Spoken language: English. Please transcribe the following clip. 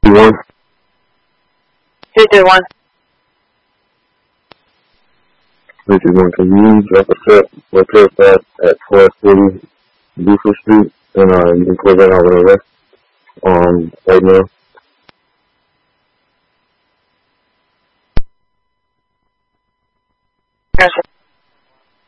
321. 331. 331, can you drop a set repair fast at 1240 Buford Street, and you can close that out with a rest right now?